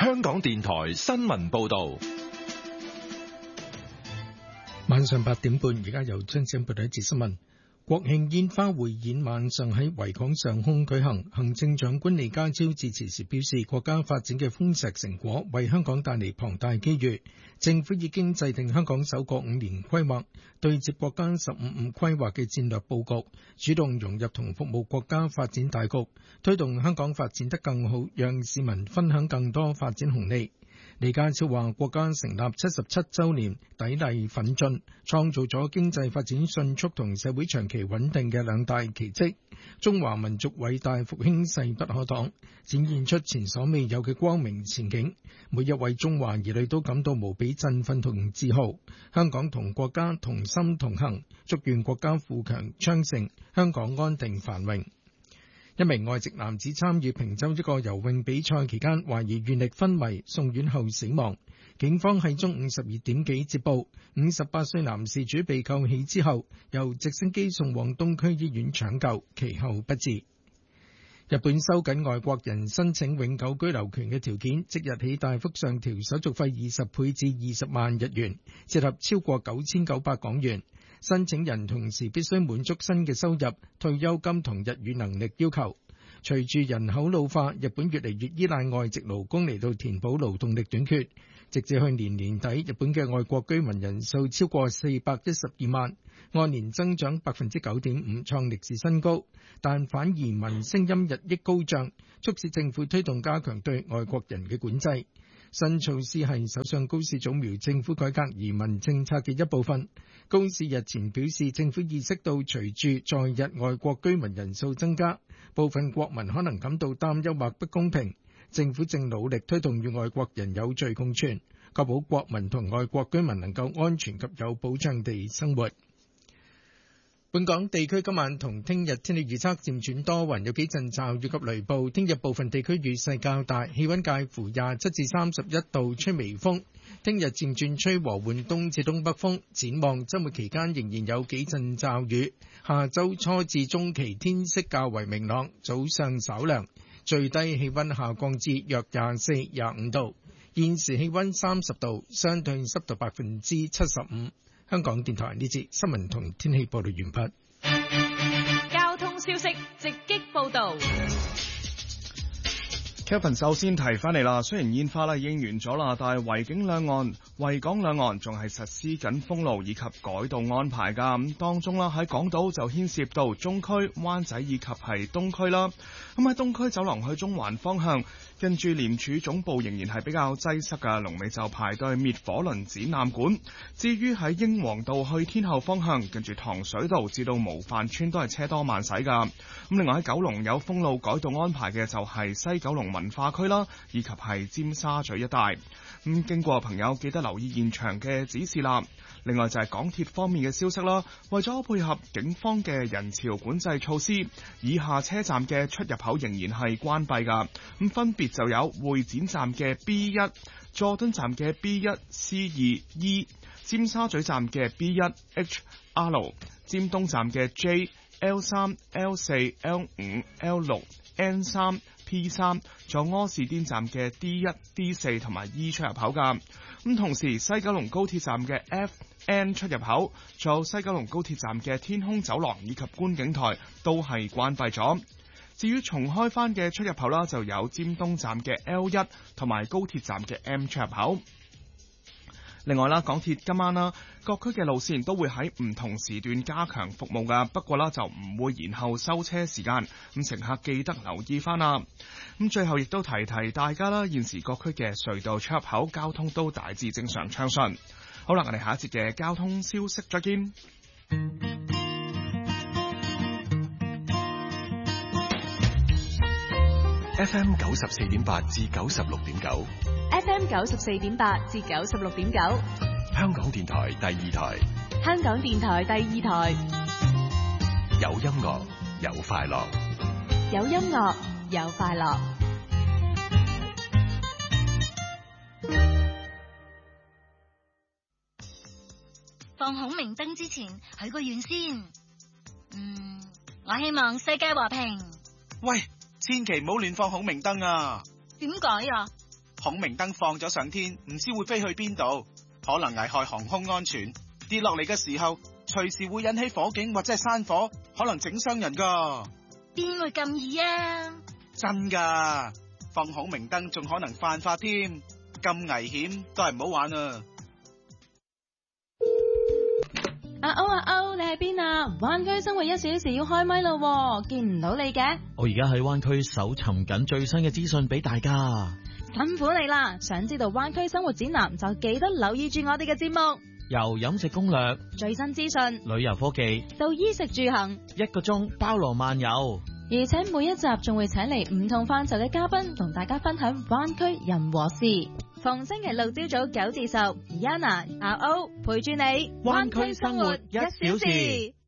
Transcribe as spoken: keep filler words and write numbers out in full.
香港電台新聞報道。 晚上八點半，而家由張生報道一節新聞。國慶煙花匯演晚上喺維港上空舉行，行政長官李家超致辭時表示，國家發展嘅豐碩成果為香港帶嚟龐大機遇，政府已經制定香港首個五年規劃，對接國家十五五規劃嘅戰略佈局，主動融入同服務國家發展大局，推動香港發展得更好，讓市民分享更多發展紅利。李家超話：國家成立七十七週年，砥礪奮進，創造咗經濟發展迅速同社會長期穩定嘅兩大奇蹟。中華民族偉大復興勢不可擋，展現出前所未有嘅光明前景。每一位中華兒女都感到無比振奮同自豪。香港同國家同心同行，祝願國家富強昌盛，香港安定繁榮。一名外籍男子參與坪洲一個游泳比賽期間，懷疑遇溺昏迷，送院後死亡。警方喺中午十二點幾接報，五十八歲男事主被救起之後，由直升機送往東區醫院搶救，其後不治。日本收緊外國人申請永久居留權嘅條件，即日起大幅上調手續費二十倍至二十萬日元，折合超過九千九百港元。申請人同時必須滿足新嘅收入、退休金同日語能力要求。隨住人口老化，日本越嚟越依賴外籍勞工嚟到填補勞動力短缺。直至去年年底，日本嘅外國居民人數超過四百一十二萬，按年增長百分之九點五，創歷史新高。但反移民聲音日益高漲，促使政府推動加強對外國人嘅管制。新措施係首相高市早苗政府改革移民政策嘅一部分。高市日前表示，政府意識到隨住在日外國居民人數增加，部分國民可能感到擔憂或不公平。政府正努力推動與外國人有序共存，確保國民同外國居民能夠安全及有保障地生活。本港地區今晚同聽日天氣預測漸轉多雲，有幾陣驟雨及雷暴。聽日部分地區雨勢較大，氣溫介乎廿七至三十一度，吹微風。聽日漸轉吹和緩東至東北風。展望週末期間仍然有幾陣驟雨，下週初至中期天色較為明朗，早上稍涼，最低氣溫下降至約廿四、廿五度。現時氣溫三十度，相對濕度百分之七十五。香港電台呢節新聞同天氣報道完畢。 交通消息直擊報道。 Kevin 首先提翻嚟啦，雖然煙花咧已經完咗啦，但係維景兩岸、維港兩岸仲係實施緊封路以及改道安排噶。咁當中啦，喺港島就牽涉到中區、灣仔以及係東區啦。咁喺東區走廊去中環方向，跟住廉署總部仍然係比較擠塞噶，龍尾就排隊滅火輪展覽館。至於喺英皇道去天后方向，跟住糖水道至到模範村都係車多慢駛噶。咁另外喺九龍有封路改道安排嘅就係西九龍文化區啦，以及係尖沙咀一帶。咁經過朋友記得留意現場嘅指示啦。另外就係港鐵方面嘅消息啦，為咗配合警方嘅人潮管制措施，以下車站嘅出入口仍然係關閉噶。咁分別就有會展站嘅 B 一、佐敦站嘅 B 一 C 二 E、尖沙咀站嘅 B 一 H R、尖東站嘅 J、L 三、L 四、L 五、L 六、N 三、P 三，仲有柯士甸站嘅 D 一、D 四同埋 E 出入口噶。咁同時西九龍高鐵站嘅 F、N 出入口，仲有西九龍高鐵站嘅天空走廊以及觀景台都係關閉咗。至於重開翻嘅出入口啦，就有尖東站嘅 L 一同埋高鐵站嘅 M 出入口。另外啦，港鐵今晚啦，各區嘅路線都會喺唔同時段加強服務噶，不過啦就唔會延後收車時間，咁乘客記得留意翻啦。咁最後亦都提提大家啦，現時各區嘅隧道出入口交通都大致正常暢順。好啦，我哋下一節嘅交通消息再見。 F M 九十四點八至九十六點九 F M 九十四點八至九十六點九， 香港電台第二台， 香港電台第二台， 有音樂有快樂， 有音樂有快樂。 放孔明燈之前許個願先。嗯，我希望世界和平。 喂，千祈唔好亂放孔明燈啊！ 點解啊？ 孔明燈放咗上天，唔知會飛去邊度，可能危害航空安全。跌落嚟嘅時候，隨時會引起火警或者係山火，可能整傷人噶。 邊會咁易啊？ 真噶，放孔明燈仲可能犯法添，咁危險都係唔好玩啊！ 阿歐阿歐，你喺邊啊？灣區生活一小時要開咪咯，見唔到你嘅。 我而家喺灣區搜尋緊最新嘅資訊俾大家。 辛苦你啦！想知道灣區生活指南就記得留意住我哋嘅節目， 由飲食攻略、 最新資訊、 旅遊科技到衣食住行， 一個鐘包羅萬有。 而且每一集仲會請嚟唔同範疇嘅嘉賓，同大家分享灣區人和事。逢星期六朝早九至十 ，Yana 阿歐陪住你， 灣區生活一小時。